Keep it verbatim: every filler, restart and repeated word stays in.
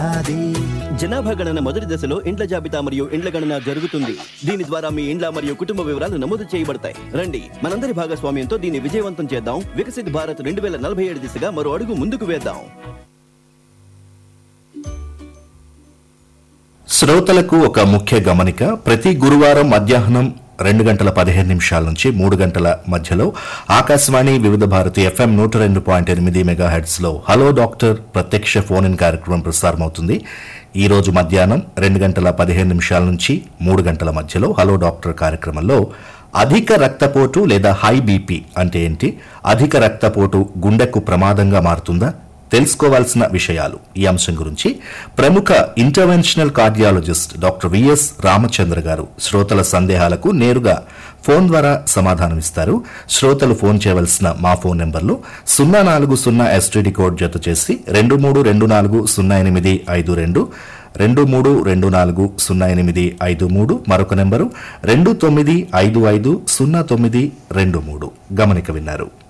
జనాభా గణన మొదటి దశలో ఇండ్ల జాబితా మరియు ఇండ్ల గణన జరుగుతుంది. దీని ద్వారా మీ ఇండ్ల మరియు కుటుంబ వివరాలు నమోదు చేయబడతాయి. రండి మనందరి భాగస్వామ్యంతో దీన్ని విజయవంతం చేద్దాం. వికసిత్ భారత్ రెండు వేల నలభై ఏడు దిశగా మరో అడుగు ముందుకు వేద్దాం. శ్రోతలకు ఒక ముఖ్య గమనిక. ప్రతి గురువారం మధ్యాహ్నం రెండు గంటల పదిహేను నిమిషాల నుంచి మూడు గంటల మధ్యలో ఆకాశవాణి వివిధ భారతి ఎఫ్ఎం నూట రెండు పాయింట్ ఎనిమిది మెగాహెర్ట్జ్ లో హలో డాక్టర్ ప్రత్యక్ష ఫోన్ ఇన్ కార్యక్రమం ప్రసారమవుతుంది. ఈ రోజు మధ్యాహ్నం రెండు గంటల పదిహేను నిమిషాల నుంచి మూడు గంటల మధ్యలో హలో డాక్టర్ కార్యక్రమంలో అధిక రక్తపోటు లేదా హై బీపీ అంటే ఏంటి, అధిక రక్తపోటు గుండెకు ప్రమాదంగా మారుతుందా, తెలుసుకోవాల్సిన విషయాలు, ఈ అంశం గురించి ప్రముఖ interventional cardiologist doctor VS Ramachandra గారు శ్రోతల సందేహాలకు నేరుగా ఫోన్ ద్వారా సమాధానమిస్తారు. శ్రోతలు ఫోన్ చేయవలసిన మా ఫోన్ నెంబర్లు సున్నా నాలుగు సున్నా ఎస్టీడీ కోడ్ జత చేసి రెండు మూడు రెండు నాలుగు సున్నా ఎనిమిది ఐదు రెండు రెండు మూడు రెండు నాలుగు సున్నా ఎనిమిది ఐదు మూడు, మరొక నెంబరు రెండు తొమ్మిది ఐదు ఐదు సున్నా తొమ్మిది రెండు మూడు. గమనిక విన్నారు.